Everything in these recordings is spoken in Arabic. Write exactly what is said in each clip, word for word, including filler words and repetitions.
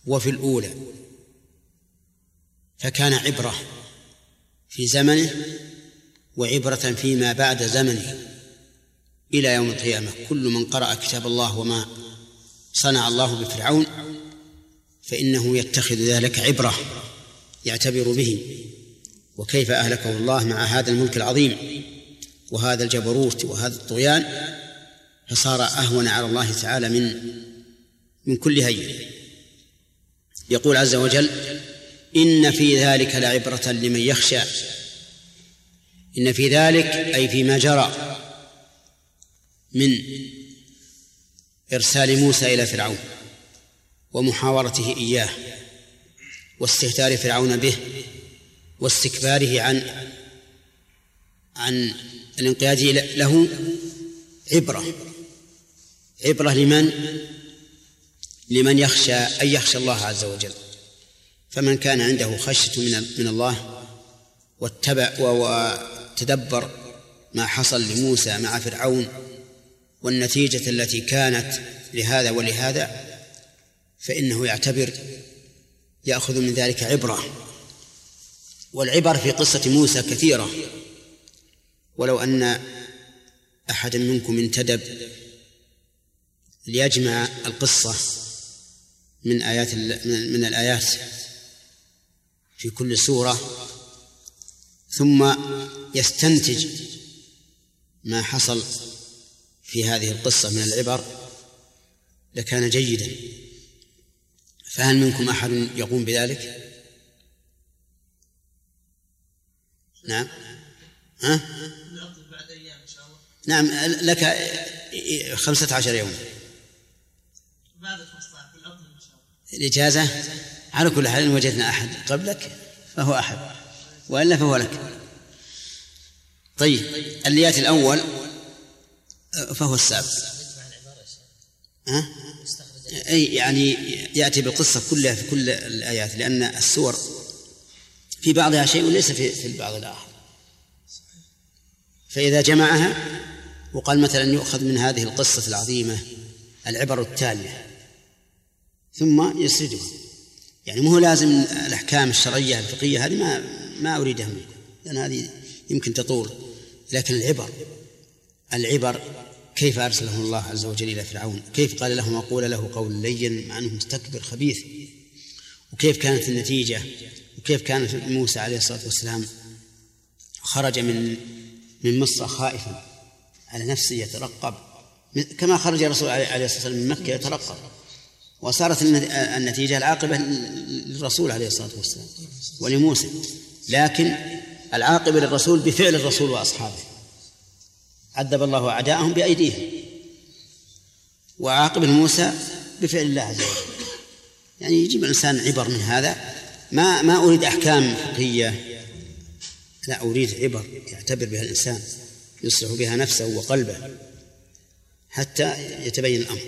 وفي الأولى، فكان عبرة في زمنه وعبرة فيما بعد زمنه إلى يوم القيامة. كل من قرأ كتاب الله وما صنع الله بفرعون فإنه يتخذ ذلك عبرة يعتبر به، وكيف أهلكه الله مع هذا الملك العظيم وهذا الجبروت وهذا الطغيان، فصار أهون على الله تعالى من من كل هين. يقول عز وجل: إن في ذلك لعبرة لمن يخشى. إن في ذلك أي فيما جرى من إرسال موسى إلى فرعون ومحاورته إياه واستهتار فرعون به واستكباره عن عن الانقياد له عبرة. عبرة لمن؟ لمن يخشى، أي يخشى الله عز وجل. فمن كان عنده خشية من من الله واتبع وتدبر ما حصل لموسى مع فرعون والنتيجة التي كانت لهذا ولهذا، فإنه يعتبر يأخذ من ذلك عبرة. والعبر في قصة موسى كثيرة، ولو أن أحد منكم انتدب ليجمع القصة من آيات من الآيات في كل سورة ثم يستنتج ما حصل في هذه القصة من العبر لكان جيدا. فهل منكم أحد يقوم بذلك؟ نعم. ها؟ نعم، لك خمسة عشر يوم الإجازة. على كل حال إن وجدنا أحد قبلك فهو أحد، وإلا فهو لك. طيب، اللي يأتي الأول فهو السابق. ها؟ أي يعني يأتي بالقصة كلها في كل الآيات، لأن السور في بعضها شيء وليس في في البعض الآخر. فإذا جمعها وقال مثلا يؤخذ من هذه القصة العظيمة العبر التالية ثم يسردها، يعني مو لازم الأحكام الشرعية الفقهية هذه ما ما أريدها منكم، لأن هذه يمكن تطول. لكن العبر العبر كيف أرسله الله عز وجل إلى فرعون، كيف قال له وقول له قول لين مع أنه مستكبر خبيث، وكيف كانت النتيجة، وكيف كان موسى عليه الصلاة والسلام خرج من من مصر خائفا على نفسه يترقب، كما خرج الرسول عليه الصلاة والسلام من مكة يترقب، وصارت النتيجة العاقبة للرسول عليه الصلاة والسلام ولموسى. لكن العاقبة للرسول بفعل الرسول وأصحابه، عذب الله أعداءهم بأيديهم، وعاقب موسى بفعل الله عز وجل. يعني يجيب الإنسان عبر من هذا. ما ما أريد أحكام فقهية، لا، أريد عبر يعتبر بها الإنسان يصلح بها نفسه وقلبه حتى يتبين الأمر.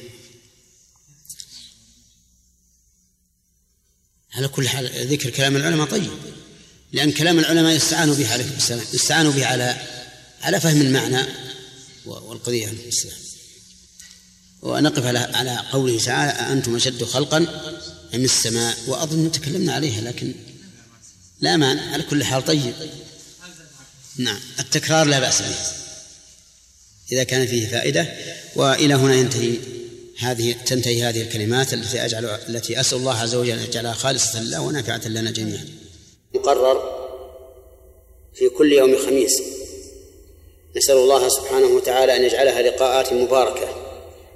على كل حال ذكر كلام العلماء طيب، لأن كلام العلماء يستعانوا به عليكم السلام، يستعانوا به على على فهم المعنى والقضية عليكم السلام. ونقف على على قوله تعالى: أأنتم أشد خلقا أم السماء. وأظن تكلمنا عليها لكن لا مانع، على كل حال طيب. نعم، التكرار لا بأس به إذا كان فيه فائدة. وإلى هنا ينتهي هذه تنتهي هذه الكلمات التي أجعل التي أسأل الله عز وجل أن يجعلها خالصة لله ونافعة لنا جميعا. مقرر في كل يوم خميس، نسأل الله سبحانه وتعالى أن يجعلها لقاءات مباركة.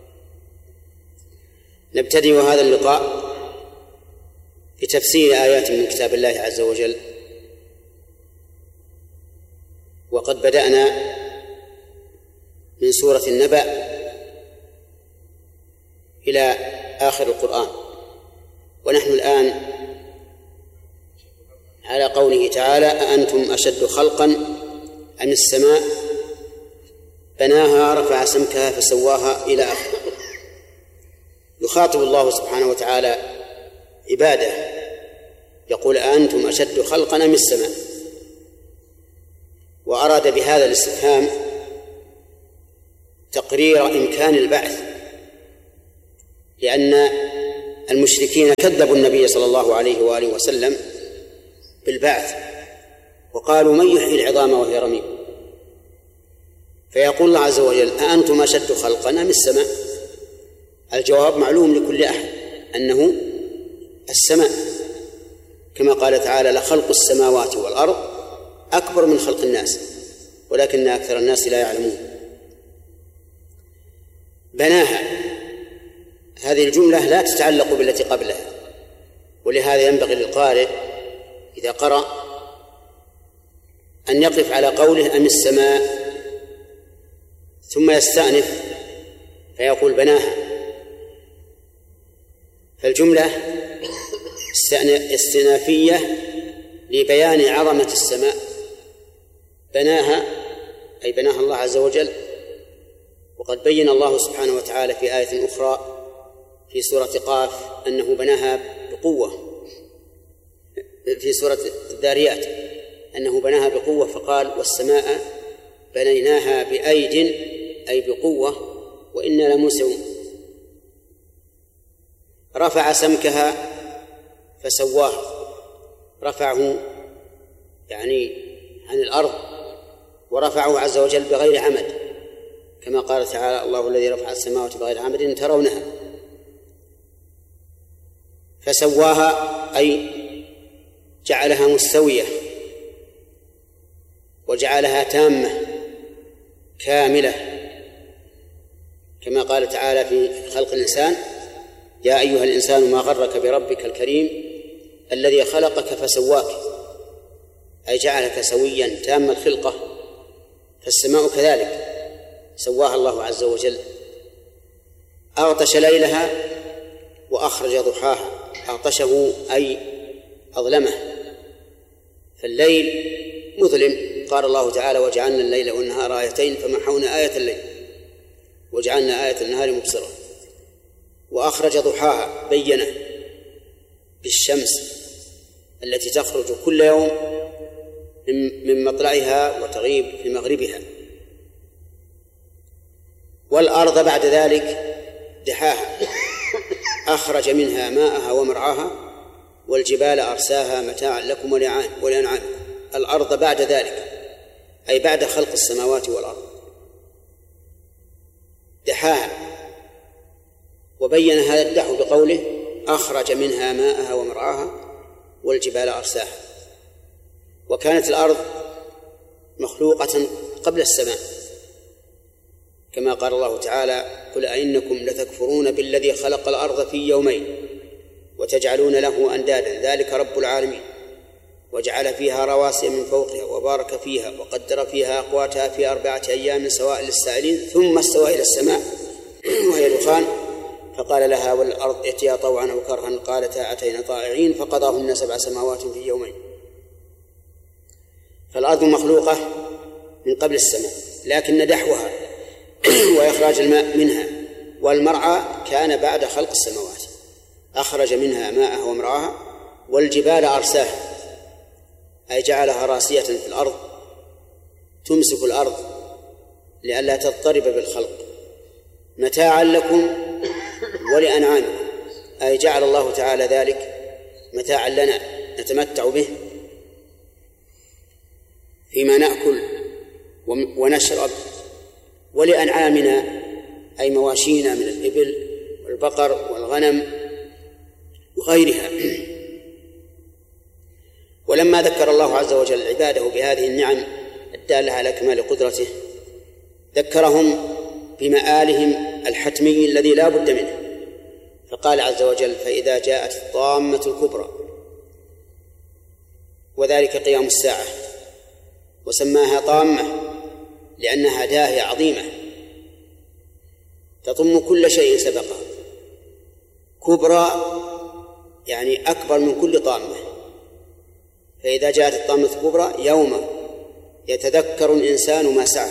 نبتدئ هذا اللقاء بتفسير آيات من كتاب الله عز وجل، وقد بدأنا من سورة النبأ إلى آخر القرآن، ونحن الآن على قوله تعالى: أأنتم أشد خلقا أم السماء بناها رفع سمكها فسواها إلى آخره. يخاطب الله سبحانه وتعالى عباده يقول: أأنتم أشد خلقا أم السماء، وأراد بهذا الاستفهام تقرير إمكان البعث، لأن المشركين كذبوا النبي صلى الله عليه وآله وسلم بالبعث وقالوا من يحيي العظام وهي رميم؟ فيقول الله عز وجل أأنتم أشد خلقا أم السماء؟ الجواب معلوم لكل أحد أنه السماء، كما قال تعالى لخلق السماوات والأرض أكبر من خلق الناس ولكن أكثر الناس لا يعلمون. بناها، هذه الجملة لا تتعلق بالتي قبلها، ولهذا ينبغي للقارئ إذا قرأ أن يقف على قوله أم السماء ثم يستأنف فيقول بناها، فالجملة استئنافية لبيان عظمة السماء. بناها أي بناها الله عز وجل، وقد بين الله سبحانه وتعالى في آية أخرى في سورة قاف أنه بناها بقوة، في سورة الذاريات أنه بناها بقوة فقال والسماء بنيناها بأيد أي بقوة وإنا لموسعون. رفع سمكها فسواها، رفعه يعني عن الأرض ورفعه عز وجل بغير عمد، كما قال تعالى الله الذي رفع السماوات بغير عمد ترونها. فسواها أي جعلها مستوية وجعلها تامة كاملة، كما قال تعالى في خلق الإنسان يا أيها الإنسان ما غرك بربك الكريم الذي خلقك فسواك، أي جعلك سويا تام الخلقة. فالسماء كذلك سواها الله عز وجل، أغطش ليلها وأخرج ضحاها. أغطشه أي أظلمه، فالليل مظلم، قال الله تعالى وجعلنا الليل والنهار آيتين فمحونا آية الليل وجعلنا آية النهار مبصرة. وأخرج ضحاها بينه بالشمس التي تخرج كل يوم من مطلعها وتغيب في مغربها. والأرض بعد ذلك دحاها، أخرج منها ماءها ومرعاها والجبال أرساها متاعا لكم ولأنعامكم. الأرض بعد ذلك أي بعد خلق السماوات والأرض دحاها، وبين هذا الدحو بقوله أخرج منها ماءها ومرعاها والجبال أرساها. وكانت الأرض مخلوقة قبل السماء، كما قال الله تعالى قل أئنكم لتكفرون بالذي خلق الأرض في يومين وتجعلون له أندادا ذلك رب العالمين وجعل فيها رواسي من فوقها وبارك فيها وقدر فيها أقواتها في أربعة أيام سواء للسائلين ثم استوى إلى السماء وهي دخان فقال لها والأرض ائتيا طوعا أو كرها قالتا أتينا طائعين فقضاهن سبع سماوات في يومين. فالأرض مخلوقة من قبل السماء، لكن دحوها وإخراج الماء منها والمرعى كان بعد خلق السماوات. أخرج منها ماءها ومرعاها والجبال أرساها أي جعلها راسية في الأرض تمسك الأرض لئلا تضطرب بالخلق متاعا لكم ولأنعامكم، أي جعل الله تعالى ذلك متاعا لنا نتمتع به فيما نأكل ونشرب، ولأنعامنا أي مواشينا من الإبل والبقر والغنم وغيرها. ولما ذكر الله عز وجل عباده بهذه النعم الدالة على كمال قدرته ذكرهم بمآلهم الحتمي الذي لا بد منه، فقال عز وجل فإذا جاءت الطامة الكبرى وذلك قيام الساعة، وسماها طامة لأنها داهية عظيمة تضم كل شيء سبقها، كبرى يعني أكبر من كل طامة. فإذا جاءت الطامة الكبرى يوم يتذكر الإنسان ما سعى،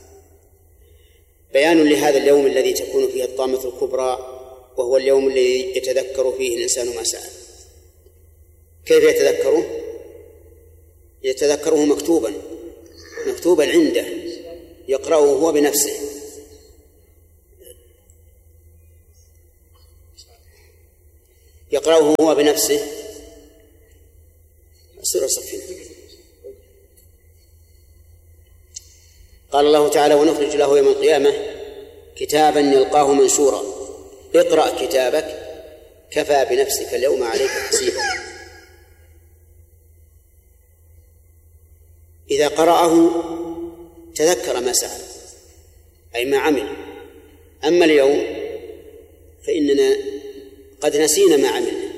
بيان لهذا اليوم الذي تكون فيه الطامة الكبرى وهو اليوم الذي يتذكر فيه الإنسان ما سعى. كيف يتذكره؟ يتذكره مكتوبا مكتوبا عنده يقرأه هو بنفسه. يقرأه هو بنفسه سورة صفين. قال الله تعالى: ونخرج له يوم القيامة كتابا يلقاه منشورا اقرأ كتابك كفى بنفسك اليوم عليك حسيبا. إذا قرأه تذكر ما سأل أي ما عمل. أما اليوم فإننا قد نسينا ما عملنا،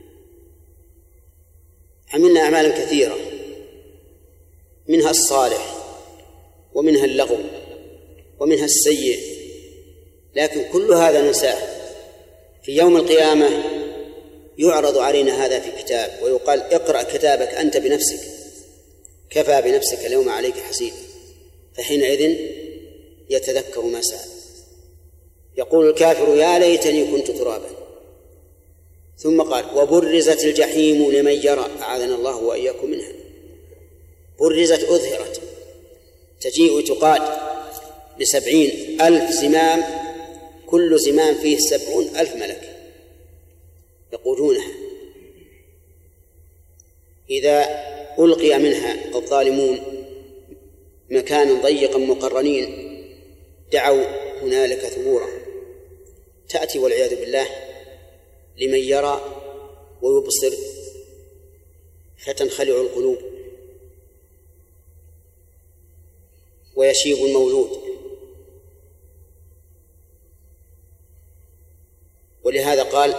عملنا أعمالا كثيرة منها الصالح ومنها اللغو ومنها السيء، لكن كل هذا ننساه. في يوم القيامة يعرض علينا هذا في كتاب ويقال: اقرأ كتابك أنت بنفسك كفى بنفسك اليوم عليك حسيبا. فحينئذ يتذكر ما سأل، يقول الكافر: يا ليتني كنت ترابا. ثم قال: وبرزت الجحيم لمن يرى أعاذنا الله وإياكم منها. برزت أظهرت، تجيء تقاد بسبعين ألف زمام، كل زمام فيه سبعون ألف ملك يقودونها. إذا ألقي منها الظالمون مكانا ضيقا مقرنين دعوا هنالك ثبورا. تأتي والعياذ بالله لمن يرى ويبصر فتنخلع القلوب ويشيب المولود. ولهذا قال: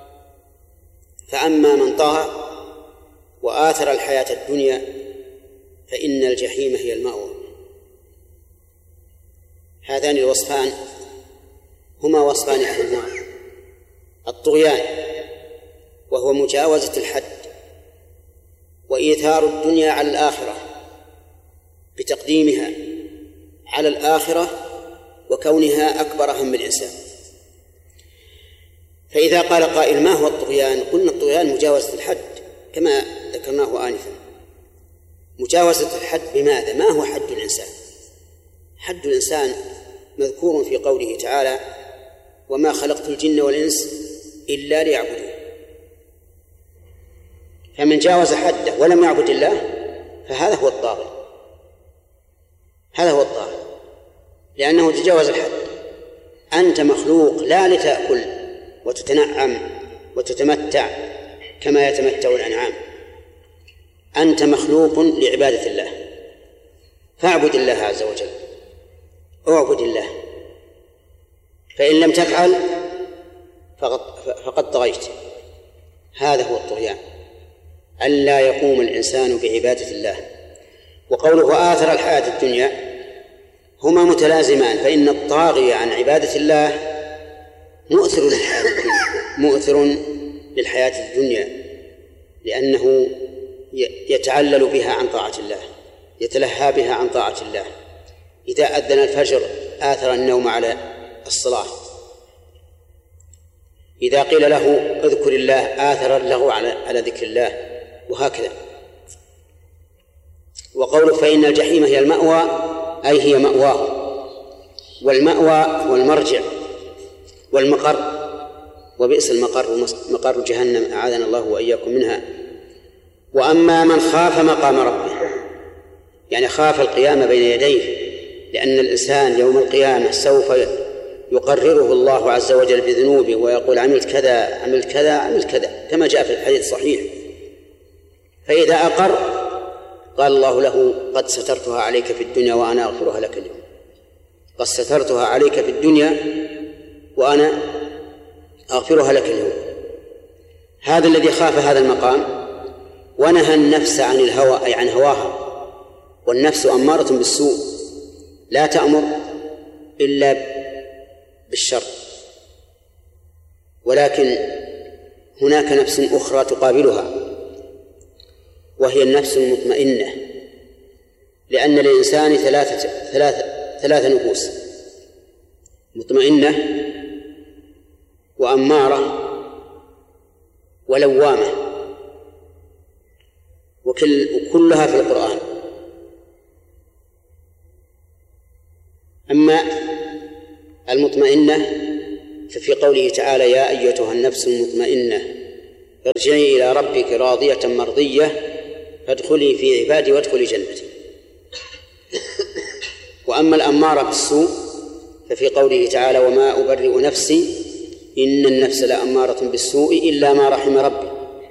فأما من طغى وآثر الحياة الدنيا فإن الجحيم هي المأوى. هذان الوصفان هما وصفان أهل النار: الطغيان وهو مجاوزة الحد، وإيثار الدنيا على الآخرة بتقديمها على الآخرة وكونها أكبر هم الإنسان. فإذا قال قائل: ما هو الطغيان؟ قلنا الطغيان مجاوزة الحد كما ذكرناه آنفا. مجاوزة الحد بماذا؟ ما هو حد الإنسان؟ حد الإنسان مذكور في قوله تعالى: وما خلقت الجن والإنس إلا ليعبدون. فمن جاوز حده ولم يعبد الله فهذا هو الطاغي، هذا هو الطاغي، لأنه تجاوز الحد. أنت مخلوق لا لتأكل وتتنعم وتتمتع كما يتمتع الأنعام، أنت مخلوق لعبادة الله، فاعبد الله عز وجل، اعبد الله. فإن لم تفعل فقد, فقد طغيت. هذا هو الطغيان، ألا يقوم الإنسان بعبادة الله. وقوله آثر الحياة الدنيا هما متلازمان، فإن الطاغي عن عبادة الله مؤثر للحياة الدنيا، مؤثر للحياة الدنيا لأنه يتعلل بها عن طاعة الله، يتلهى بها عن طاعة الله. إذا أذن الفجر آثر النوم على الصلاة، إذا قيل له اذكر الله آثر اللغو على ذكر الله، وهكذا. وقوله فإن الجحيم هي المأوى أي هي مأواه، والمأوى والمرجع والمقر، وبئس المقر مقر جهنم أعاذنا الله وإياكم منها. وأما من خاف مقام ربه يعني خاف القيام بين يديه، لأن الإنسان يوم القيامة سوف يقرره الله عز وجل بذنوبه ويقول عملت كذا عملت كذا عملت كذا كما جاء في الحديث الصحيح. فإذا أقر قال الله له قد سترتها عليك في الدنيا وأنا أغفرها لك اليوم، قد سترتها عليك في الدنيا وأنا أغفرها لك اليوم. هذا الذي خاف هذا المقام ونهى النفس عن الهوى أي عن هواها، والنفس أمارة بالسوء لا تأمر إلا بالشر، ولكن هناك نفس أخرى تقابلها وهي النفس المطمئنة، لأن للإنسان ثلاثة ثلاثة ثلاثة نفوس: مطمئنة وأمارة ولوامة، وكل وكلها في القرآن. أما المطمئنة ففي قوله تعالى يا أيتها النفس المطمئنة ارجعي إلى ربك راضية مرضية فادخلي في عبادي وادخلي جنتي. وأما الأمارة بالسوء ففي قوله تعالى وما أبرئ نفسي إن النفس لأمارة بالسوء إلا ما رحم ربي.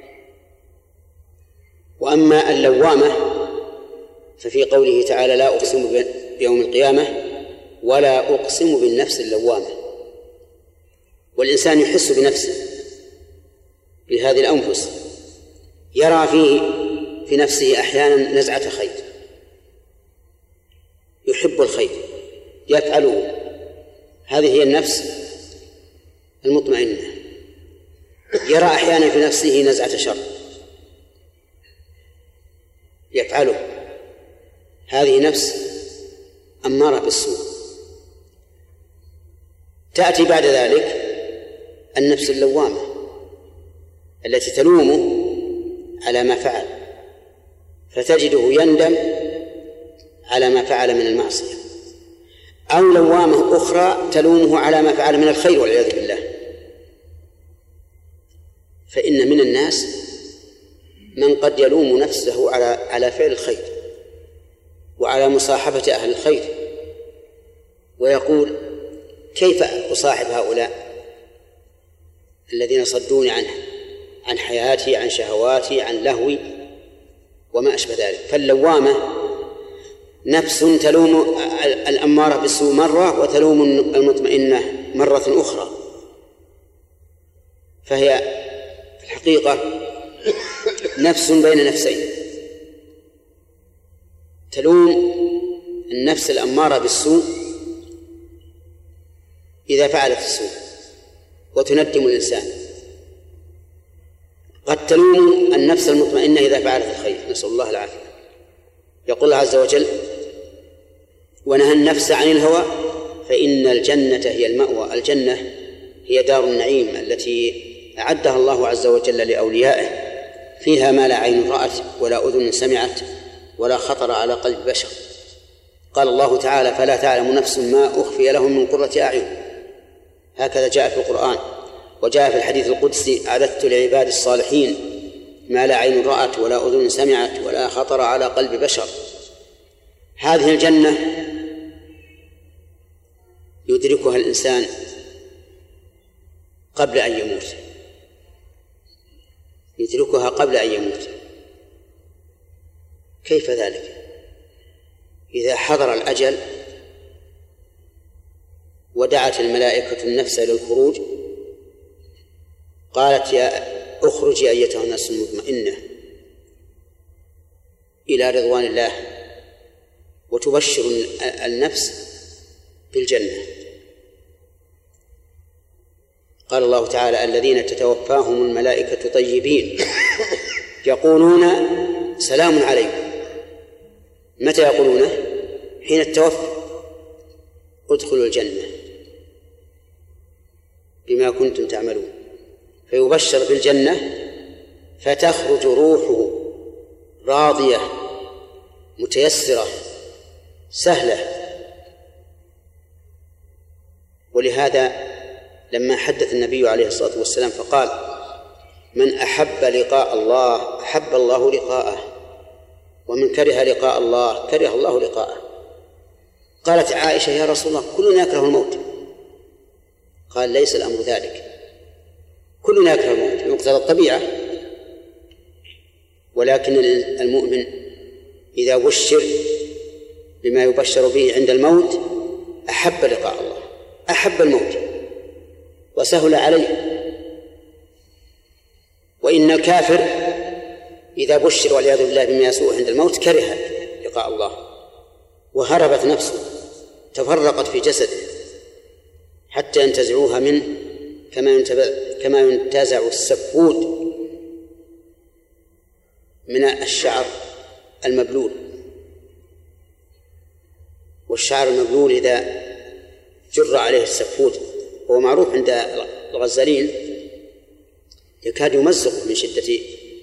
وأما اللوامة ففي قوله تعالى لا أقسم بيوم القيامة ولا أقسم بالنفس اللوامة. والإنسان يحس بنفسه بهذه الأنفس، يرى فيه في نفسه أحيانا نزعة خير، يحب الخير يفعله، هذه هي النفس المطمئنة. يرى أحيانا في نفسه نزعة شر يفعله، هذه نفس أمارة بالسوء. تأتي بعد ذلك النفس اللوامة التي تلومه على ما فعل، فتجده يندم على ما فعل من المعصية، أو لوامة أخرى تلومه على ما فعل من الخير والعياذ بالله. فإن من الناس من قد يلوم نفسه على على فعل الخير وعلى مصاحبة أهل الخير، ويقول كيف أصاحب هؤلاء الذين صدوني عنه عن حياتي عن شهواتي عن لهوي وما أشبه ذلك. فاللوامة نفس تلوم الأمارة بالسوء مرة وتلوم المطمئنة مرة أخرى، فهي في الحقيقة نفس بين نفسين، تلوم النفس الأمارة بالسوء إذا فعلت السوء وتندم الإنسان، قد تلوم النفس المطمئنة إذا فعلت الخير، نسأل الله العافية. يقول الله عز وجل ونهى النفس عن الهوى فإن الجنة هي المأوى. الجنة هي دار النعيم التي أعدها الله عز وجل لأوليائه، فيها ما لا عين رأت ولا أذن سمعت ولا خطر على قلب بشر. قال الله تعالى فلا تعلم نفس ما أخفي لهم من قرة أعين، هكذا جاء في القرآن. وجاء في الحديث القدسي أعددت لعباد الصالحين ما لا عين رأت ولا أذن سمعت ولا خطر على قلب بشر. هذه الجنة يدركها الإنسان قبل أن يموت، يدركها قبل أن يموت. كيف ذلك؟ إذا حضر الأجل ودعت الملائكة النفس إلى الخروج قالت يا اخرجي أيتها النفس المطمئنة إلى رضوان الله، وتبشر النفس بالجنة. قال الله تعالى الذين تتوفاهم الملائكة طيبين يقولون سلام عليكم. متى يقولونه؟ حين التوفي، ادخلوا الجنة بما كنتم تعملون، فيبشر بالجنة فتخرج روحه راضية متيسرة سهلة. ولهذا لما حدث النبي عليه الصلاة والسلام فقال من أحب لقاء الله أحب الله لقاءه ومن كره لقاء الله كره الله لقاءه. قالت عائشة يا رسول الله كلنا يكره الموت. قال ليس الأمر ذلك، كلنا يكره الموت بمقتضى الطبيعة، ولكن المؤمن إذا بشر بما يبشر به عند الموت أحب لقاء الله، أحب الموت وسهل عليه. وإن الكافر إذا بشر والعياذ بالله بما يسوء عند الموت كره لقاء الله وهربت نفسه، تفرقت في جسده حتى ينتزعوها منه كما كما ينتزع السفود من الشعر المبلول. والشعر المبلول إذا جر عليه السفود هو معروف عند الغزالين يكاد يمزق من شدة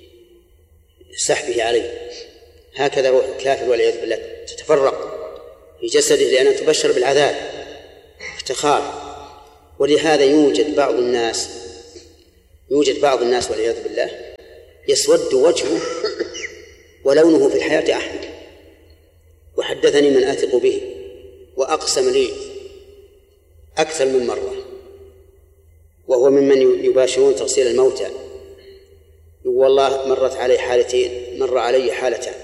سحبه عليه. هكذا روح الكافر والعياذ بالله تتفرق في جسده لأنها تبشر بالعذاب افتخار. ولهذا يوجد بعض الناس يوجد بعض الناس والعياذ بالله يسود وجهه ولونه في الحياة أحمر، وحدثني من أثق به وأقسم لي أكثر من مرة، وهو ممن يباشرون تغسيل الموتى، والله مرت علي حالتين، مر علي حالتان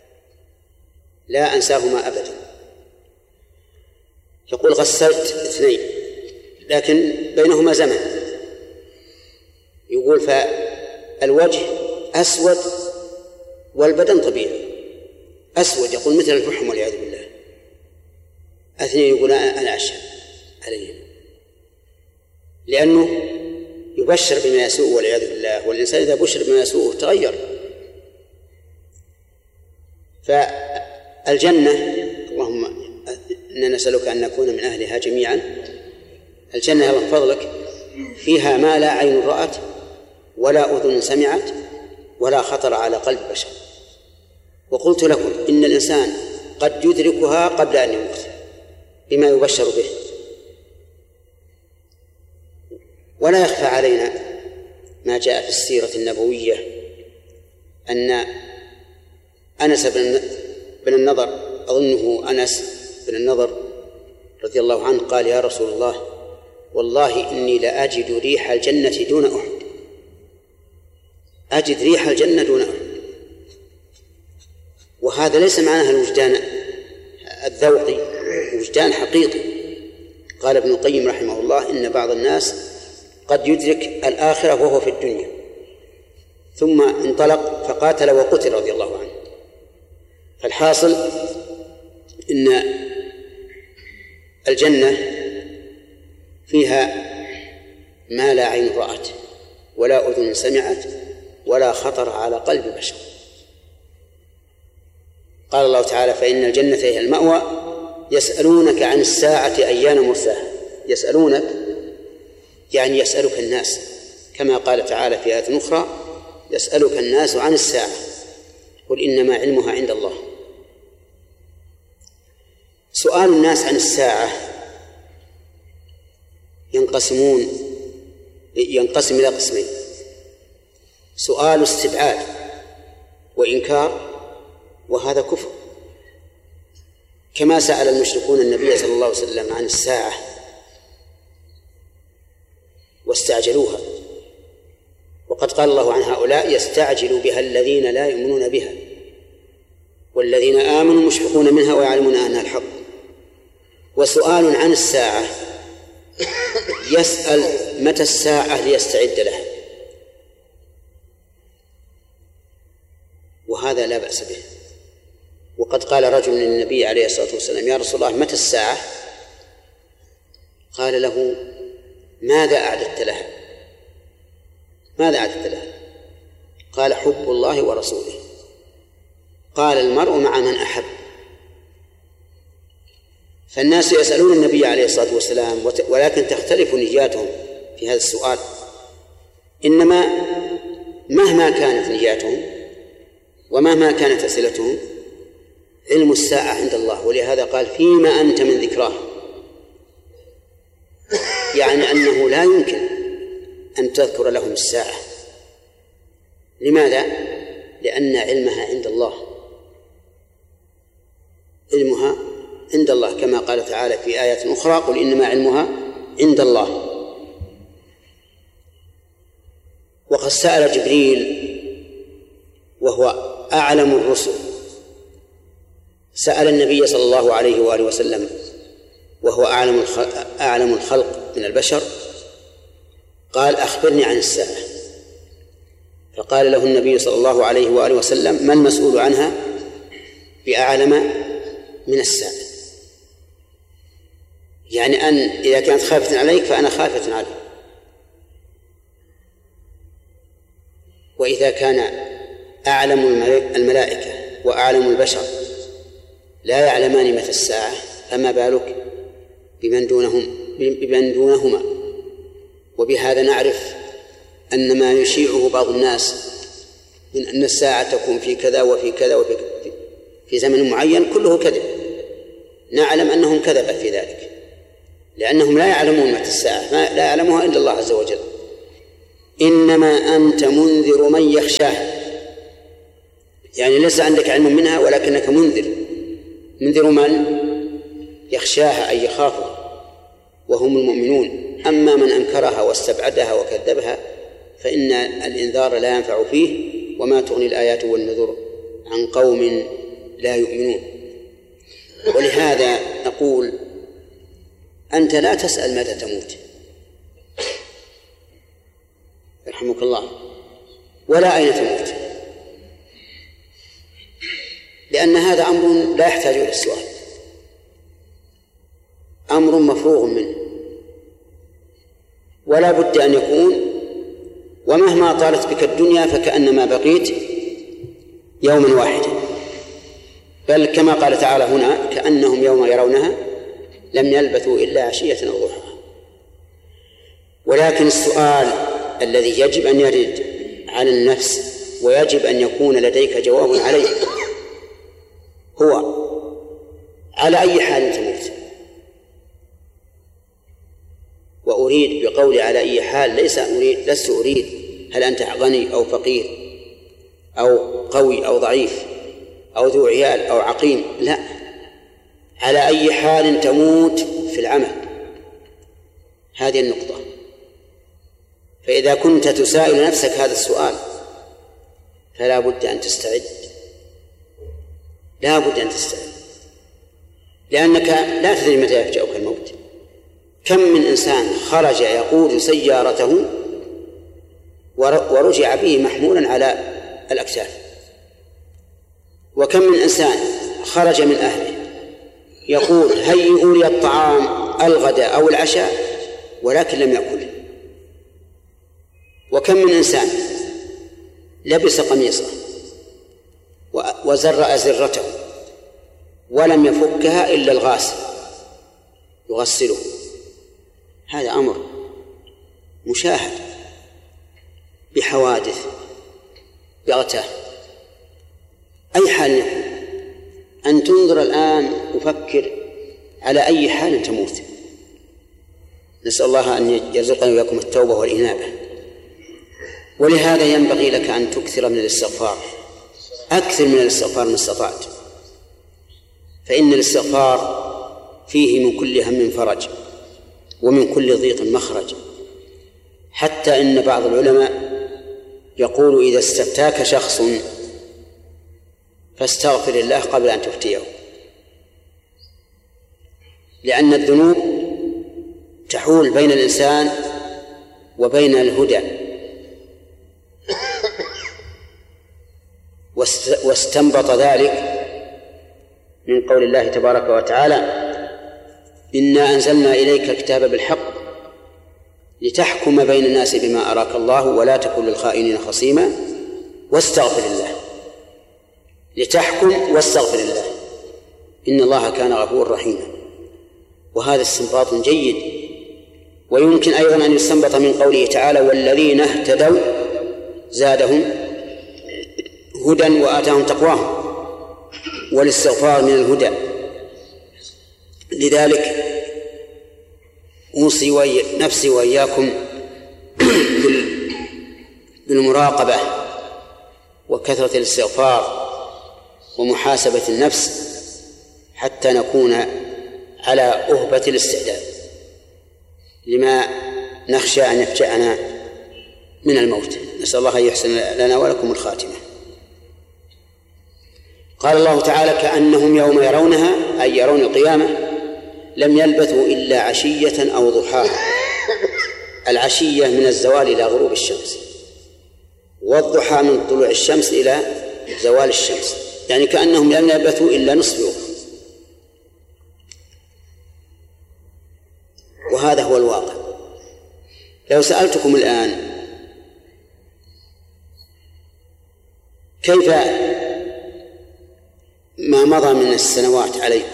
لا أنساهما أبدا. يقول غسلت اثنين لكن بينهما زمن، يقول فالوجه أسود والبدن طبيعي أسود، يقول مثل الفحم والعياذ بالله. اثنين يقول أنا أشهد عليهم، لأنه يبشر بما يسوء والعياذ بالله، والإنسان إذا بشر بما يسوء تغير. فالجنة اللهم إنا نسألك أن نكون من أهلها جميعا. الجنة من فضلك فيها ما لا عين رأت ولا أذن سمعت ولا خطر على قلب بشر. وقلت لكم إن الإنسان قد يدركها قبل أن يموت بما يبشر به. ولا يخفى علينا ما جاء في السيرة النبوية أن أنس بن النضر، أظنه أنس بن النضر رضي الله عنه، قال يا رسول الله والله إني لأجد ريح الجنة دون أحد، أجد ريح الجنة دون أحد. وهذا ليس معناها الوجدان الذوقي، وجدان حقيقي. قال ابن القيم رحمه الله إن بعض الناس قد يدرك الآخرة وهو في الدنيا ثم انطلق فقاتل وقتل رضي الله عنه. فالحاصل إن الجنة فيها ما لا عين رأت ولا أذن سمعت ولا خطر على قلب بشر. قال الله تعالى فإن الجنة هي المأوى يسألونك عن الساعة أيان مرساها. يسألونك يعني يسألك الناس، كما قال تعالى في آية أخرى يسألك الناس عن الساعة قل إنما علمها عند الله. سؤال الناس عن الساعة ينقسمون ينقسم إلى قسمين: سؤال استبعاد وإنكار، وهذا كفر، كما سأل المشركون النبي صلى الله عليه وسلم عن الساعة واستعجلوها، وقد قال الله عن هؤلاء يستعجل بها الذين لا يؤمنون بها والذين آمنوا مشفقون منها ويعلمون أنها الحق. وسؤال عن الساعة يسأل متى الساعة ليستعد لها، وهذا لا بأس به. وقد قال رجل للنبي عليه الصلاة والسلام يا رسول الله متى الساعة؟ قال له ماذا أعددت لها؟ ماذا أعددت لها؟ قال حب الله ورسوله. قال المرء مع من أحب. فالناس يسألون النبي عليه الصلاة والسلام ولكن تختلف نياتهم في هذا السؤال، إنما مهما كانت نياتهم ومهما كانت أسئلتهم علم الساعة عند الله، ولهذا قال فيما أنت من ذكراه، يعني أنه لا يمكن أن تذكر لهم الساعة. لماذا؟ لأن علمها عند الله، علمها عند الله كما قال تعالى في آية أخرى قل إنما علمها عند الله. وقد سأل جبريل وهو أعلم الرسل، سأل النبي صلى الله عليه وآله وسلم وهو أعلم أعلم الخلق من البشر، قال أخبرني عن الساعة. فقال له النبي صلى الله عليه وآله وسلم ما المسؤول عنها بأعلم من الساعة، يعني أن إذا كانت خافة عليك فأنا خافة عليك، وإذا كان أعلم الملائكة وأعلم البشر لا يعلمان متى الساعة فما بالك بمن دونهم بمن دونهما. وبهذا نعرف أن ما يشيعه بعض الناس من أن الساعة تكون في كذا وفي كذا وفي في زمن معين كله كذب، نعلم أنهم كذب في ذلك، لأنهم لا يعلمون متى الساعة، لا يعلمها إلا الله عز وجل. إنما أنت منذر من يخشاه، يعني ليس عندك علم منها ولكنك منذر. منذر من يخشاها أي يخافها وهم المؤمنون. أما من أنكرها واستبعدها وكذبها فإن الإنذار لا ينفع فيه، وما تغني الآيات والنذر عن قوم لا يؤمنون. ولهذا نقول أنت لا تسأل متى تموت يرحمك الله، ولا أين تموت، لأن هذا أمر لا يحتاج إلى السؤال، أمر مفروغ منه ولا بد أن يكون. ومهما طالت بك الدنيا فكأنما بقيت يوما واحدا، بل كما قال تعالى هنا كأنهم يوم يرونها لم يلبثوا إلا عشية أو ضحاها. ولكن السؤال الذي يجب أن يرد على النفس ويجب أن يكون لديك جواب عليه هو: على أي حال تموت؟ وأريد بقولي على أي حال ليس أريد لست أريد هل أنت غني أو فقير أو قوي أو ضعيف أو ذو عيال أو عقيم، لا، على أي حال تموت في العمل، هذه النقطة. فإذا كنت تسائل نفسك هذا السؤال فلا بد أن تستعد، لا بد أن تستعد، لأنك لا تدري متى يفجأك الموت. كم من إنسان خرج يقود سيارته ورجع به محمولا على الأكتاف، وكم من إنسان خرج من أهله يقول هيئوا لي الطعام الغداء أو العشاء ولكن لم يأكله، وكم من إنسان لبس قميصه وزر أزرته ولم يفكها إلا الغاسل يغسله. هذا أمر مشاهد بحوادث بغتة. أي حال يكون أن تنظر الآن وفكر على أي حال تموت. نسأل الله أن يرزقنا وإياكم التوبة والإنابة. ولهذا ينبغي لك أن تكثر من الاستغفار، أكثر من الاستغفار ما استطعت، فإن الاستغفار فيه من كل هم فرج ومن كل ضيق مخرج. حتى إن بعض العلماء يقول إذا استفتاك شخص فاستغفر الله قبل أن تفتيه، لأن الذنوب تحول بين الإنسان وبين الهدى، واستنبط ذلك من قول الله تبارك وتعالى إنا أنزلنا إليك الكتاب بالحق لتحكم بين الناس بما أراك الله ولا تكن للخائنين خصيما واستغفر الله. لتحكم واستغفر الله، إن الله كان غفورا رحيما. وهذا استنباط جيد. ويمكن أيضا أن يستنبط من قوله تعالى والذين اهتدوا زادهم هدى وآتاهم تقواهم، والاستغفار من الهدى. لذلك أوصي نفسي وإياكم بالمراقبة وكثرة الاستغفار ومحاسبة النفس حتى نكون على أهبة الاستعداد لما نخشى أن يفجأنا من الموت. نسأل الله أن يحسن لنا ولكم الخاتمة. قال الله تعالى كأنهم يوم يرونها أي يرون القيامة لم يلبثوا إلا عشية أو ضحاها. العشية من الزوال إلى غروب الشمس، والضحى من طلوع الشمس إلى زوال الشمس، يعني كأنهم لم يلبثوا إلا نصف يوم. وهذا هو الواقع. لو سألتكم الآن كيف ما مضى من السنوات عليكم،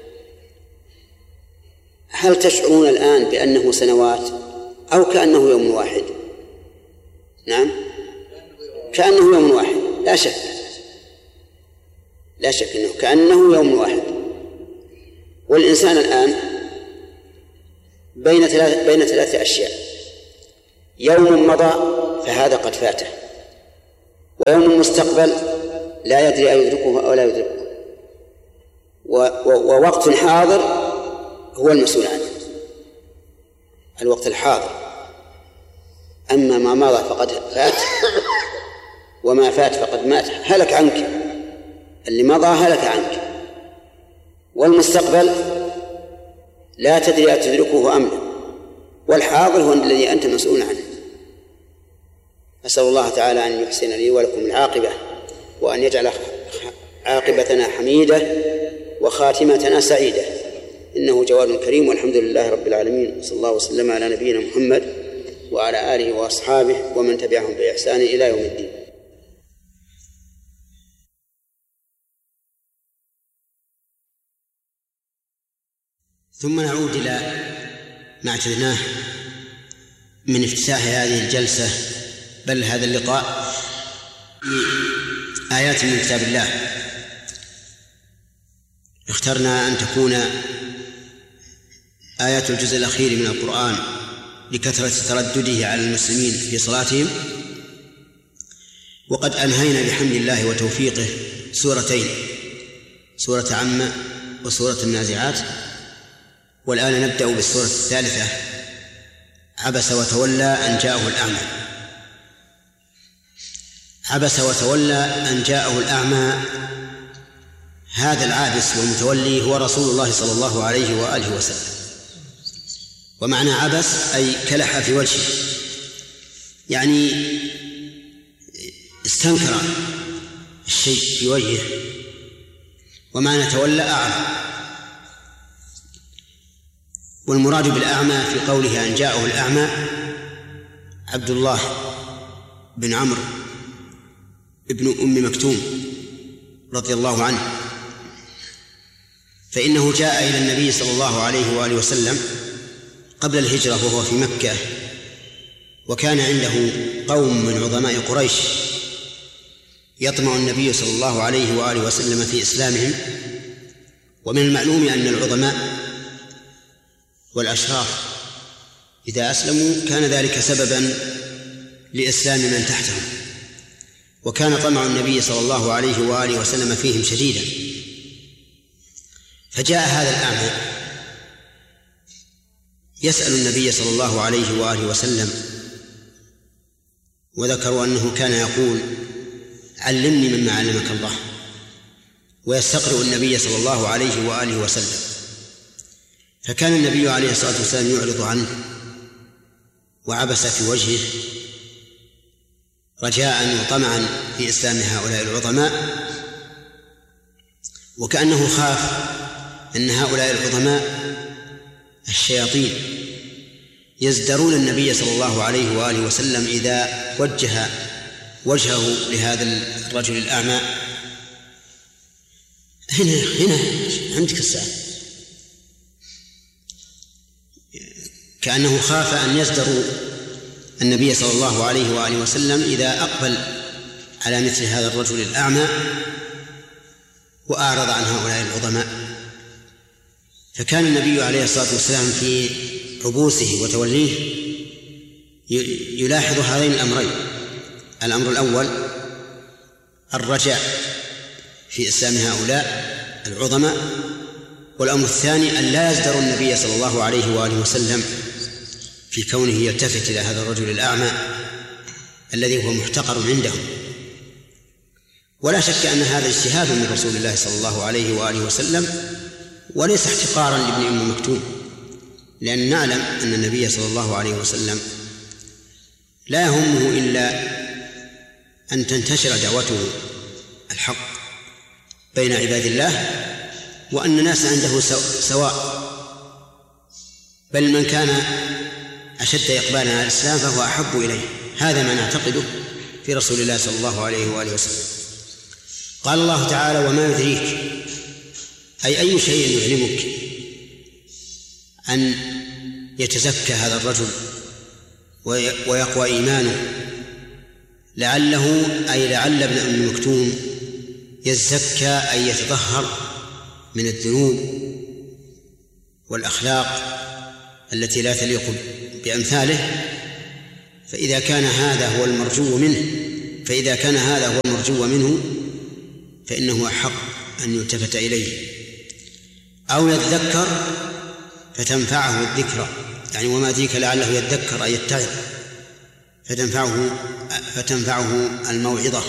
هل تشعرون الآن بأنه سنوات أو كأنه يوم واحد؟ نعم، كأنه يوم واحد، لا شك لا شك أنه كأنه يوم واحد. والإنسان الآن بين ثلاث بين ثلاث أشياء: يوم مضى فهذا قد فاته. ويوم المستقبل لا يدري أيدركه أو لا يدركه، ووقت حاضر هو المسؤول عنه، الوقت الحاضر. أما ما مضى فقد فات، وما فات فقد مات، هلك عنك، اللي مضى هلك عنك. والمستقبل لا تدري أتدركه أم لا، والحاضر هو الذي أنت مسؤول عنه. أسأل الله تعالى أن يحسن لي ولكم العاقبة، وأن يجعل عاقبتنا حميدة وخاتمتنا سعيدة، إنه جواد كريم. والحمد لله رب العالمين، صلى الله وسلم على نبينا محمد وعلى آله وأصحابه ومن تبعهم بإحسان إلى يوم الدين. ثم نعود إلى ما اعتدناه من افتتاح هذه الجلسة، بل هذا اللقاء، آيات من كتاب الله. اخترنا أن تكون آيات الجزء الأخير من القرآن لكثرة تردده على المسلمين في صلاتهم، وقد أنهينا بحمد الله وتوفيقه سورتين، سورة عم وسورة النازعات، والآن نبدأ بالسورة الثالثة، عبس وتولى أن جاءه الأعمى. عبس وتولى أن جاءه الأعمى، هذا العابس والمتولي هو رسول الله صلى الله عليه وآله وسلم. ومعنى عبس أي كلح في وجهه، يعني استنكر الشيء في وجهه. ومعنى تولى أعمى، والمراد بالأعمى في قوله أن جاءه الأعمى عبد الله بن عمرو ابن أم مكتوم رضي الله عنه، فإنه جاء إلى النبي صلى الله عليه وآله وسلم قبل الهجرة وهو في مكة، وكان عنده قوم من عظماء قريش يطمع النبي صلى الله عليه وآله وسلم في إسلامهم. ومن المعلوم أن العظماء والأشراف إذا أسلموا كان ذلك سببا لإسلام من تحتهم، وكان طمع النبي صلى الله عليه وآله وسلم فيهم شديدا. فجاء هذا الأعمى يسأل النبي صلى الله عليه وآله وسلم، وذكروا أنه كان يقول علمني مما علمك الله، ويستقرئ النبي صلى الله عليه وآله وسلم. فكان النبي عليه الصلاة والسلام يعرض عنه وعبس في وجهه رجاء وطمعا في إسلام هؤلاء العظماء، وكأنه خاف أن هؤلاء العظماء الشياطين يزدرون النبي صلى الله عليه وآله وسلم إذا وجه وجهه لهذا الرجل الأعمى. هنا هنا عندك الساعة، كأنه خاف أن يزدروا النبي صلى الله عليه وآله وسلم إذا أقبل على مثل هذا الرجل الأعمى وأعرض عن هؤلاء العظماء. فكان النبي عليه الصلاة والسلام في عبوسه وتوليه يلاحظ هذين الأمرين: الأمر الأول الرجاء في إسلام هؤلاء العظماء، والأمر الثاني أن لا يزدر النبي صلى الله عليه وآله وسلم في كونه يلتفت إلى هذا الرجل الأعمى الذي هو محتقر عندهم. ولا شك أن هذا اجتهاد من رسول الله صلى الله عليه وآله وسلم، وليس احتقارا لابن أم مكتوم، لأن نعلم أن النبي صلى الله عليه وسلم لا يهمه إلا أن تنتشر دعوته الحق بين عباد الله، وأن الناس عنده سواء، بل من كان أشد إقبالا على الإسلام فهو أحب إليه. هذا ما نعتقده في رسول الله صلى الله عليه وآله وسلم. قال الله تعالى: وما يدريك، أي أي شيء يعلمك أن يتزكى هذا الرجل ويقوى إيمانه، لعله أي لعل ابن أم مكتوم يزكى أي يتطهر من الذنوب والأخلاق التي لا تليق بأمثاله، فإذا كان هذا هو المرجو منه فإذا كان هذا هو المرجو منه فإنه أحق أن يلتفت إليه، أو يذكر فتنفعه الذكرى، يعني وما ذيك لعله يذكر أي يتعظ فتنفعه فتنفعه الموعظة،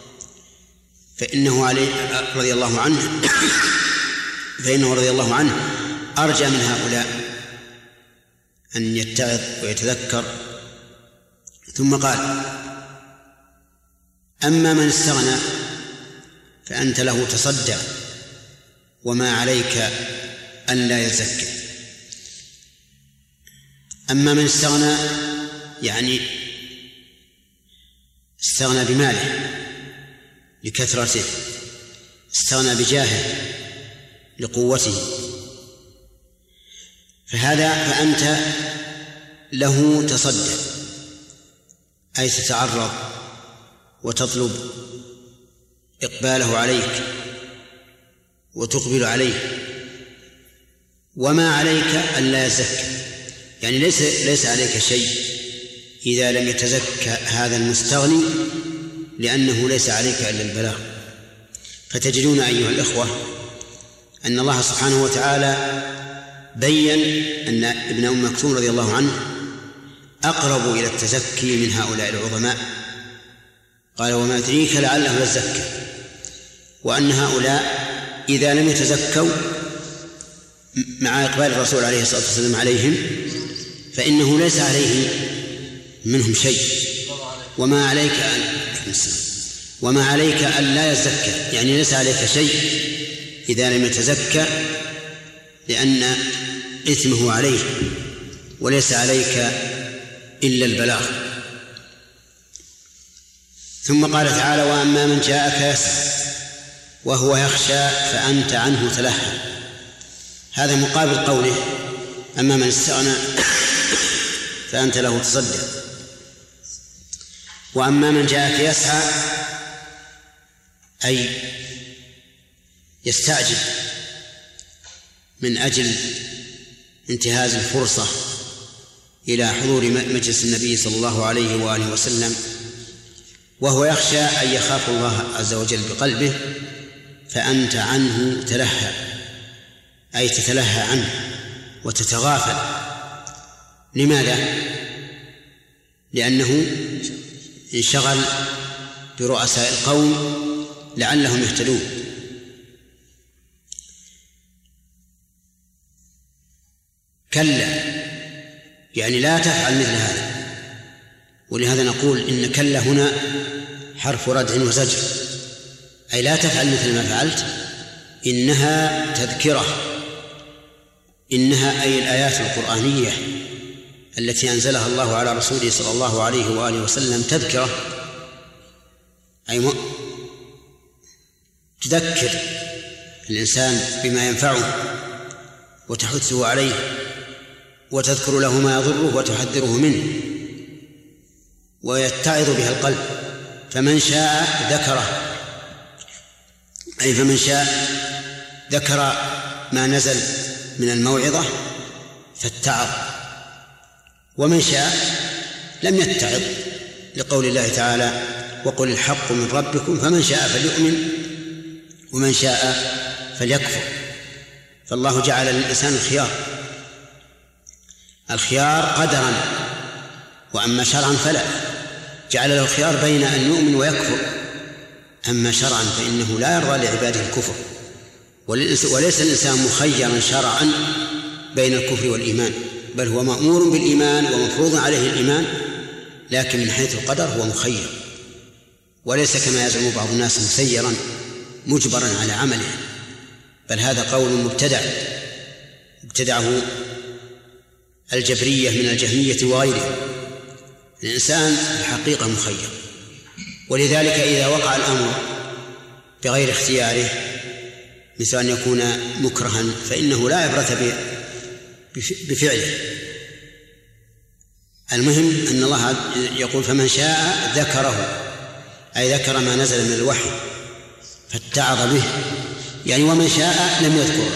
فإنه عليه رضي الله عنه فإنه رضي الله عنه أرجى من هؤلاء أن يتعظ ويتذكر. ثم قال: أما من استغنى فأنت له تصدع وما عليك أن لا يزكي. أما من استغنى يعني استغنى بماله لكثرته، استغنى بجاهه لقوته، فهذا فأنت له تصدع، أي تتعرض وتطلب إقباله عليك وتقبل عليه. وما عليك ألا يزكى، يعني ليس ليس عليك شيء إذا لم يتزكى هذا المستغني، لأنه ليس عليك إلا البلاغ. فتجدون أيها الإخوة أن الله سبحانه وتعالى بين أن ابن أم مكتوم رضي الله عنه أقرب إلى التزكي من هؤلاء العظماء، قال: وما يدريك لعله يزكى، وأن هؤلاء إذا لم يتزكوا مع إقبال الرسول عليه الصلاة والسلام عليهم فإنه ليس عليه منهم شيء. وما عليك أن وما عليك أن لا يزكى، يعني ليس عليك شيء إذا لم يتزكى، لأن إثمه عليه وليس عليك إلا البلاغ. ثم قال تعالى: وأما من جاءك يسعى وهو يخشى فأنت عنه تلهى. هذا مقابل قوله: أما من استغنى فأنت له تصدع. وأما من جاءك يسعى أي يستعجل من أجل انتهاز الفرصة إلى حضور مجلس النبي صلى الله عليه وآله وسلم، وهو يخشى أن يخاف الله عز وجل بقلبه، فأنت عنه تلهى، أي تتلهى عنه وتتغافل. لماذا؟ لأنه انشغل برؤساء القوم لعلهم يهتدون. كلا، يعني لا تفعل مثل هذا. ولهذا نقول إن كلا هنا حرف ردع وزجر، أي لا تفعل مثل ما فعلت، إنها تذكرة، إنها أي الآيات القرآنية التي أنزلها الله على رسوله صلى الله عليه وآله وسلم تذكرة، أي م... تذكر الإنسان بما ينفعه وتحثه عليه وتذكر له ما يضره وتحذره منه ويتعظ بها القلب. فمن شاء ذكره، أي فمن شاء ذكر ما نزل من الموعظة فاتعظ، ومن شاء لم يتعظ، لقول الله تعالى: وقل الحق من ربكم فمن شاء فليؤمن ومن شاء فليكفر. فالله جعل للإنسان الخيار، الخيار قدرا، وأما شرعا فلا، جعل له الخيار بين أن يؤمن ويكفر. أما شرعا فإنه لا يرضى لعباده الكفر، وليس الإنسان مخيرا شرعا بين الكفر والإيمان، بل هو مأمور بالإيمان ومفروض عليه الإيمان، لكن من حيث القدر هو مخير، وليس كما يزعم بعض الناس مسيرا مجبرا على عمله، بل هذا قول مبتدع ابتدعه الجبرية من الجهمية وغيرهم. الإنسان الحقيقة مخير، ولذلك إذا وقع الأمر بغير اختياره مثل أن يكون مكرها فإنه لا عبرة بفعله. المهم أن الله يقول: فمن شاء ذكره، أي ذكر ما نزل من الوحي فاتعظ به، يعني ومن شاء لم يذكره.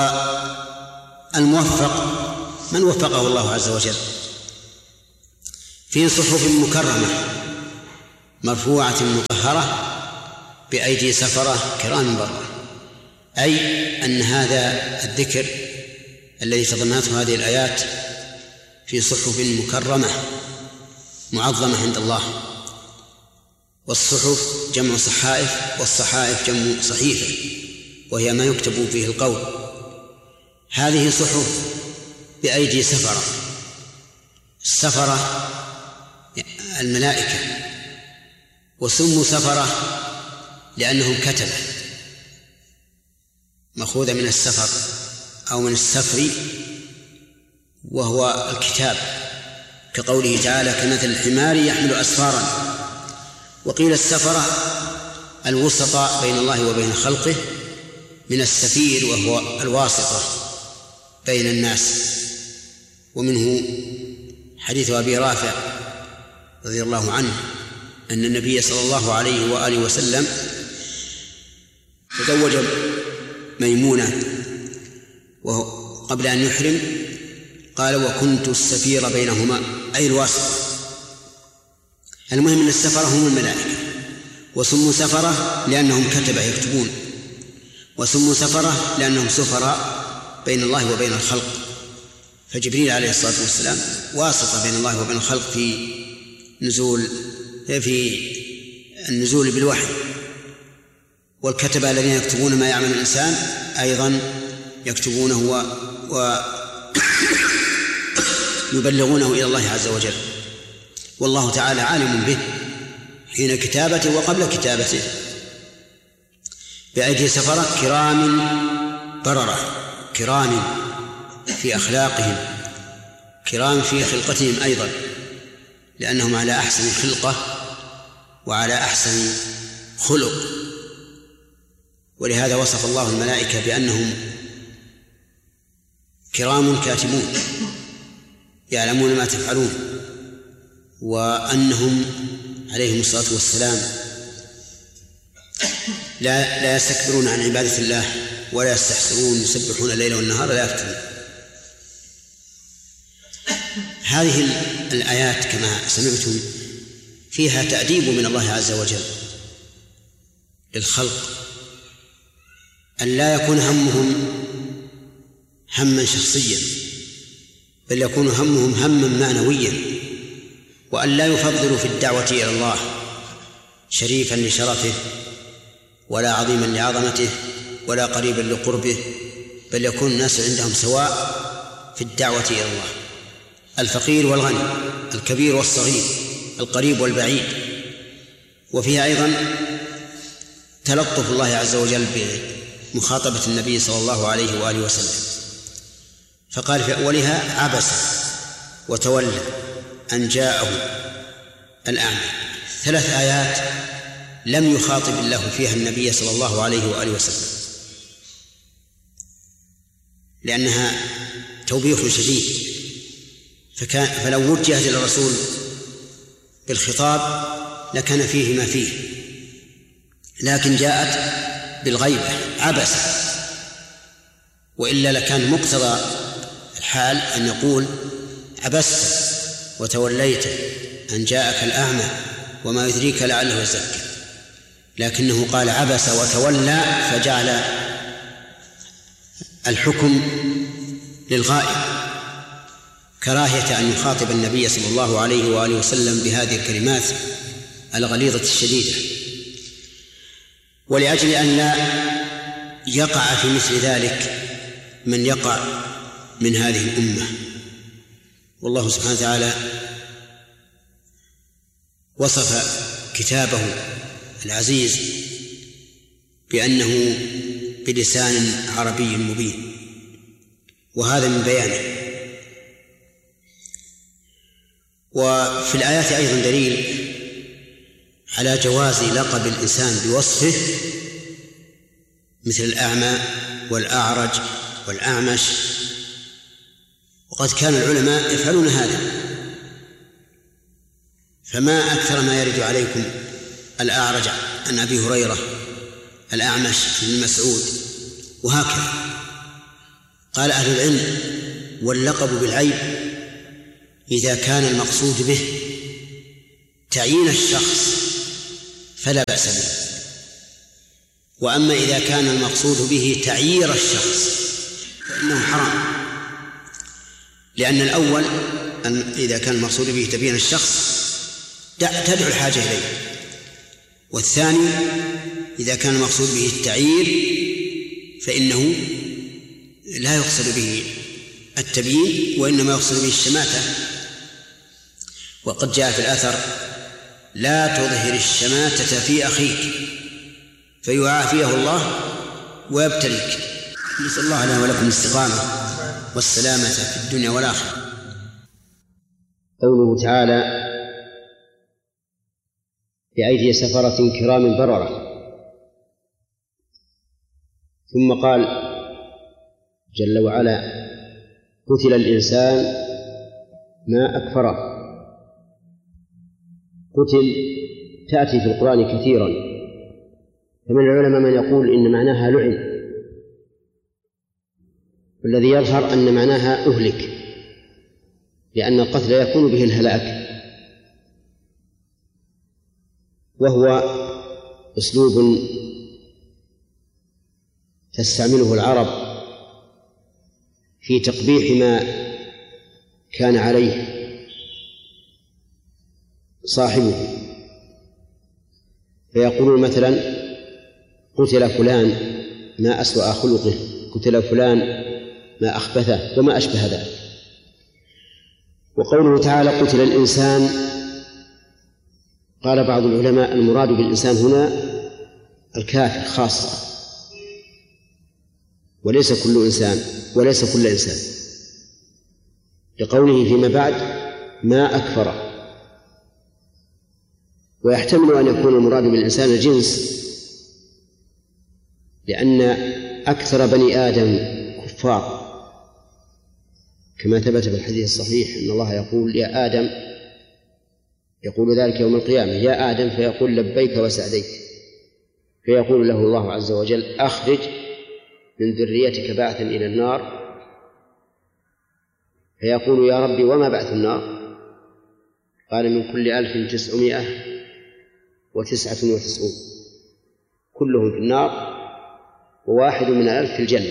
والموفق من وفقه الله عز وجل. في صحف مكرمة مرفوعة مطهرة بأيدي سفرة كرام بررة، أي أن هذا الذكر الذي تضمنته هذه الآيات في صحف مكرمة معظمة عند الله. والصحف جمع صحائف، والصحائف جمع صحيفة وهي ما يكتب فيه القول. هذه صحف بأيدي سفرة، السفرة الملائكة، وسموا سفرة لأنهم كتبة مأخوذة من السفر أو من السفر وهو الكتاب، كقوله تعالى كمثل الحمار يحمل أسفارا. وقيل السفرة الوسطى بين الله وبين خلقه من السفير وهو الواسطة بين الناس. ومنه حديث أبي رافع رضي الله عنه أن النبي صلى الله عليه وآله وسلم تزوج ميمونة وقبل أن يحرم قال وكنت السفير بينهما، أي الواسطة. المهم أن السفرة هم الملائكة، وسموا سفرة لأنهم كتبة يكتبون، وسموا سفرة لأنهم سفراء بين الله وبين الخلق. فجبريل عليه الصلاة والسلام واسطة بين الله وبين الخلق في نزول في النزول بالوحي، والكتبة الذين يكتبون ما يعمل الإنسان أيضا يكتبونه ويبلغونه إلى الله عز وجل، والله تعالى عالم به حين كتابته وقبل كتابته. بأيدي سفرة كرام بررة، كرام في أخلاقهم، كرام في خلقتهم أيضا، لأنهم على أحسن خلقة وعلى أحسن خلق. ولهذا وصف الله الملائكة بأنهم كرام كاتبون يعلمون ما تفعلون، وأنهم عليهم الصلاة والسلام لا لا يستكبرون عن عبادة الله ولا يستحسرون، يسبحون الليل والنهار لا يفترون. هذه الآيات كما سمعتم فيها تأديب من الله عز وجل للخلق أن لا يكون همهم هما شخصيا، بل يكون همهم هما معنويا، وأن لا يفضلوا في الدعوة إلى الله شريفا لشرفه ولا عظيما لعظمته ولا قريبا لقربه، بل يكون الناس عندهم سواء في الدعوة إلى الله، الفقير والغني، الكبير والصغير، القريب والبعيد. وفيها أيضا تلطف الله عز وجل بمخاطبة النبي صلى الله عليه وآله وسلم، فقال في أولها عبس وتولى أن جاءه الأعمى. ثلاث آيات لم يخاطب الله فيها النبي صلى الله عليه وآله وسلم، لأنها توبيخ شديد، فكان فلو وجهت إلى الرسول بالخطاب لكان فيه ما فيه، لكن جاءت بالغيبة عبس، وإلا لكان مقتضى الحال أن يقول عبست وتوليت أن جاءك الأعمى وما يدريك لعله يزكى، لكنه قال عبس وتولى فجعل الحكم للغائب، كراهية أن يخاطب النبي صلى الله عليه وآله وسلم بهذه الكلمات الغليظة الشديدة، ولأجل أن لا يقع في مثل ذلك من يقع من هذه الأمة. والله سبحانه وتعالى وصف كتابه العزيز بأنه بلسان عربي مبين، وهذا من بيانه. وفي الآيات أيضا دليل على جواز لقب الإنسان بوصفه، مثل الأعمى والأعرج والأعمش، وقد كان العلماء يفعلون هذا. فما أكثر ما يرد عليكم الأعرج عن أبي هريرة، الأعمش بن مسعود، وهكذا. قال أهل العلم واللقب بالعيب إذا كان المقصود به تعيين الشخص فلا بأس به، وأما إذا كان المقصود به تعيير الشخص فإنه حرام، لأن الأول أن إذا كان المقصود به تبيين الشخص تدعو الحاجة إليه، والثاني إذا كان المقصود به التعيير فإنه لا يقصد به التبيين وإنما يقصد به الشماتة. وقد جاء في الأثر: لا تظهر الشماتة في أخيك فيعافيه الله ويبتليك. نسأل الله لنا ولكم الاستقامة والسلامة في الدنيا والآخرة. قوله تعالى: بأيدي سفرة كرام بررة، ثم قال جل وعلا: قتل الإنسان ما أكفره. قتل تأتي في القرآن كثيرا، فمن العلماء من يقول إن معناها لعن، والذي يظهر أن معناها أهلك، لأن القتل يكون به الهلاك، وهو أسلوب تستعمله العرب في تقبيح ما كان عليه صاحبه، فيقولون مثلا: قتل فلان ما أسوأ خلقه، قتل فلان ما أخبثه، وما أشبه ذلك. وقوله تعالى: قتل الإنسان، قال بعض العلماء: المراد بالإنسان هنا الكافر خاصة، وليس كل إنسان وليس كل إنسان، لقوله فيما بعد: ما أكفره. ويحتمل أن يكون المراد بالإنسان الجنس، لأن أكثر بني آدم كفار، كما ثبت في الحديث الصحيح أن الله يقول: يا آدم، يقول ذلك يوم القيامة: يا آدم، فيقول: لبيك وسعديك، فيقول له الله عز وجل: أخرج من ذريتك بعثا إلى النار، فيقول: يا ربي، وما بعث النار؟ قال: من كل ألف تسعمائة وتسعة وتسعون، كلهم في النار وواحد من الألف في الجنة.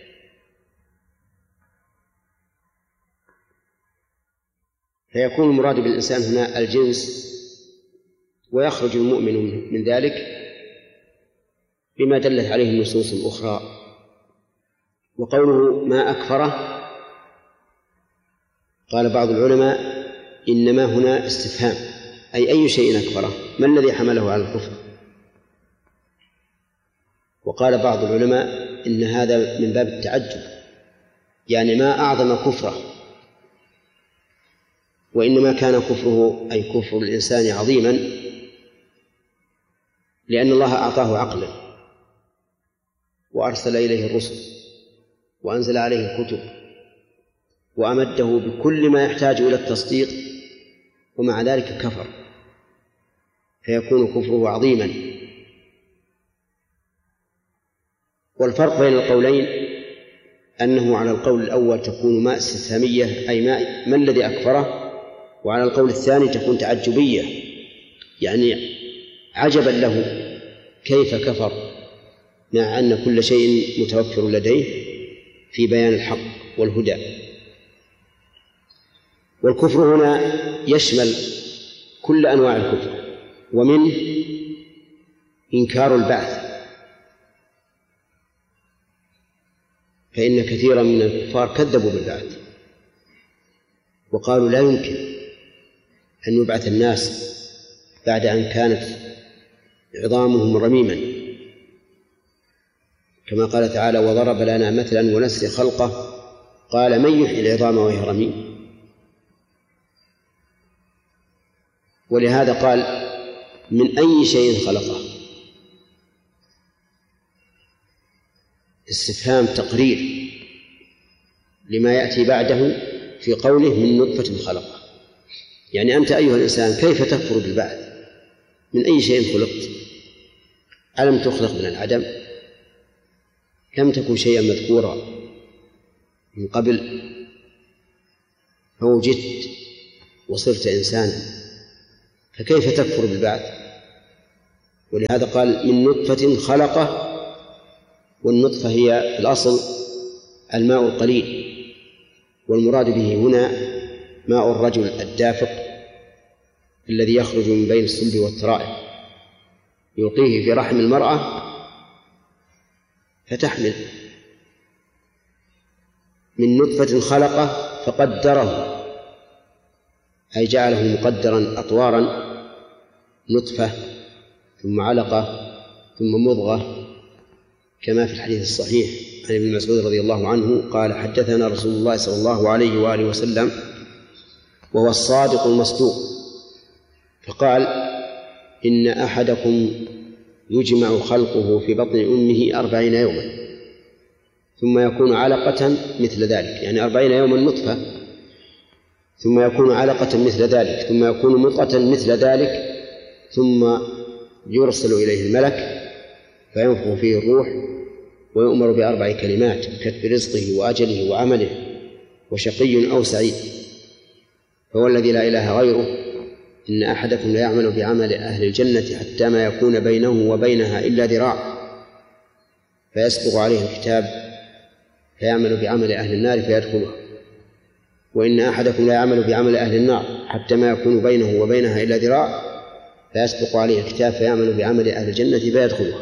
فيكون المراد بالإنسان هنا الجنس، ويخرج المؤمن من ذلك بما دلت عليه النصوص الأخرى. وقوله ما أكفره، قال بعض العلماء: إنما هنا استفهام، أي أي شيء أكفره، ما الذي حمله على الكفر؟ وقال بعض العلماء: إن هذا من باب التعجب، يعني ما أعظم كفره، وإنما كان كفره أي كفر الإنسان عظيما لأن الله أعطاه عقلا وأرسل إليه الرسل وأنزل عليه الكتب وأمده بكل ما يحتاج إلى التصديق، ومع ذلك كفر، فيكون كفره عظيما. والفرق بين القولين أنه على القول الأول تكون ما استفهامية، أي ما, ما الذي أكفره، وعلى القول الثاني تكون تعجبية، يعني عجبا له كيف كفر مع أن كل شيء متوفر لديه في بيان الحق والهدى. والكفر هنا يشمل كل أنواع الكفر، ومنه إنكار البعث، فإن كثيرا من الكفار كذبوا بالبعث وقالوا لا يمكن أن يبعث الناس بعد أن كانت عظامهم رميما، كما قال تعالى: وضرب لنا مثلا ونسي خلقه قال من يحيي العظام وهي رميم. ولهذا قال: من أي شيء خلقه، استفهام تقرير لما يأتي بعده في قوله من نطفة خلقه، يعني أنت أيها الإنسان كيف تكفر بالبعث؟ من أي شيء خلقت؟ ألم تخلق من العدم؟ لم تكن شيئا مذكورا من قبل فوجدت وصرت إنسانا، فكيف تكفر بالبعث؟ ولهذا قال من نطفة خلقه، والنطفة هي الأصل الماء القليل، والمراد به هنا ماء الرجل الدافق الذي يخرج من بين الصلب والترائب، يلقيه في رحم المرأة فتحمل. من نطفة خلقه فقدره، أي جعله مقدرا أطوارا، نطفة ثم علقة ثم مضغة، كما في الحديث الصحيح عن ابن مسعود رضي الله عنه قال حدثنا رسول الله صلى الله عليه وآله وسلم وهو الصادق المصدوق فقال إن أحدكم يجمع خلقه في بطن أمه أربعين يوما ثم يكون علقة مثل ذلك، يعني أربعين يوما نطفة، ثم يكون علقة مثل ذلك، ثم يكون مضغة مثل ذلك، ثم يرسل إليه الملك فينفخ فيه الروح ويؤمر بأربع كلمات: كتب رزقه وأجله وعمله وشقي أو سعيد. فهو الذي لا إله غيره إن أحدكم لا يعمل بعمل أهل الجنة حتى ما يكون بينه وبينها إلا ذراع فيسبق عليه الكتاب فيعمل بعمل أهل النار فيدخلها، وإن أحدكم لا يعمل بعمل أهل النار حتى ما يكون بينه وبينها إلا ذراع فيسبق عليه الكتاب فيعمل بعمل أهل الجنة فيدخلها.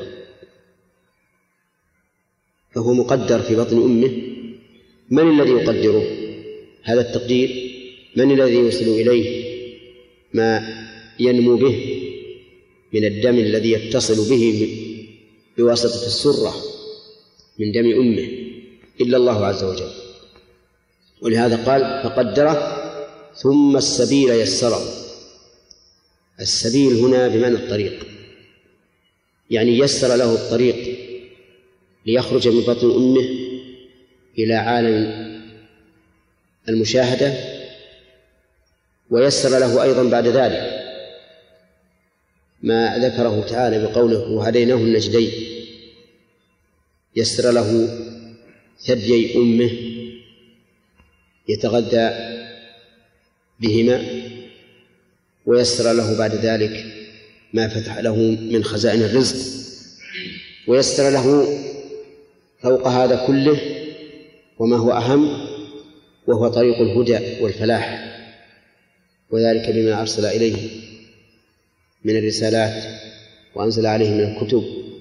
فهو مقدر في بطن أمه. من الذي يقدره هذا التقدير؟ من الذي يوصل إليه ما ينمو به من الدم الذي يتصل به بواسطة السرة من دم أمه؟ إلا الله عز وجل. ولهذا قال فقدره ثم السبيل يسره. السبيل هنا بمعنى الطريق، يعني يسر له الطريق ليخرج من بطن أمه إلى عالم المشاهدة، ويسر له أيضا بعد ذلك ما ذكره تعالى بقوله وهديناه النجدين، يسر له ثديي أمه يتغذى بهما، ويسر له بعد ذلك ما فتح له من خزائن الرزق، ويسر له فوق هذا كله وما هو أهم وهو طريق الهدى والفلاح، وذلك بما أرسل إليه من الرسالات وأنزل عليه من الكتب.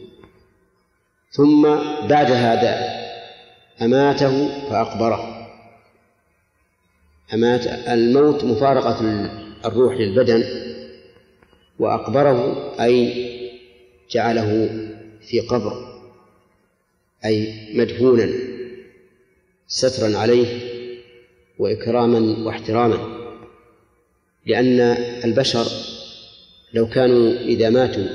ثم بعد هذا أماته فأقبره. أمات الموت مفارقة الروح للبدن، وأقبره أي جعله في قبر أي مدفونا سترا عليه وإكراما واحتراما، لأن البشر لو كانوا إذا ماتوا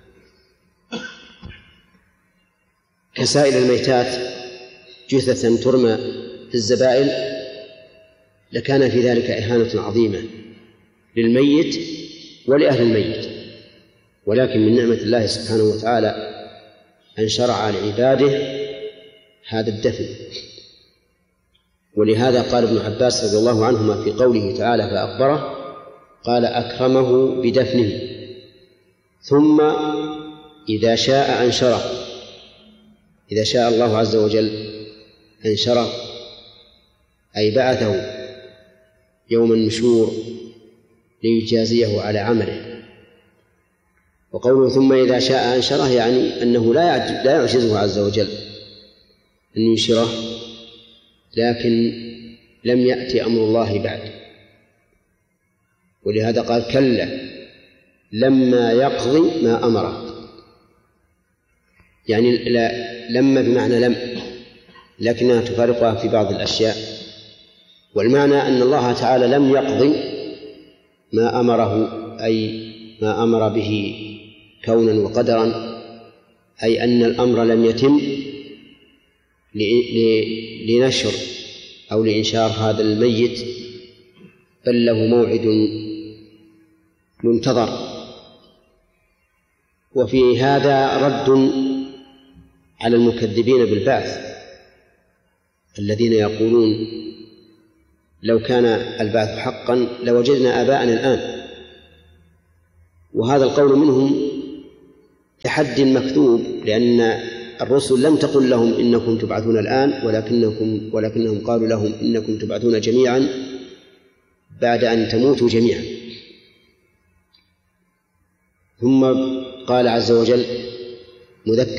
كسائر الميتات جثثا ترمى في الزبائن لكان في ذلك إهانة عظيمة للميت ولأهل الميت. ولكن من نعمة الله سبحانه وتعالى أن شرع لعباده هذا الدفن. ولهذا قال ابن عباس رضي الله عنهما في قوله تعالى فأخبره قال أكرمه بدفنه ثم إذا شاء أنشره. إذا شاء الله عز وجل أنشره أي بعثه يوم النشور ليجازيه على عمله. وقوله ثم إذا شاء أنشره يعني أنه لا لا يعجزه عز وجل أن ينشره، لكن لم يأتي أمر الله بعد. ولهذا قال كلا لما يقضي ما أمره، يعني لا لما بمعنى لم، لكنها تفارقها في بعض الأشياء. والمعنى أن الله تعالى لم يقضي ما أمره أي ما أمر به كونا وقدرا، أي أن الأمر لم يتم لنشر أو لإنشار هذا الميت، بل له موعد منتظر. وفي هذا رد على المكذبين بالبعث الذين يقولون لو كان البعث حقا لوجدنا آباءنا الآن، وهذا القول منهم تحدي مكذوب، لأن الرسل لم تقل لهم إنكم تبعثون الآن، ولكنكم ولكنهم قالوا لهم إنكم تبعثون جميعا بعد أن تموتوا جميعا. ثم قال عز وجل مذكر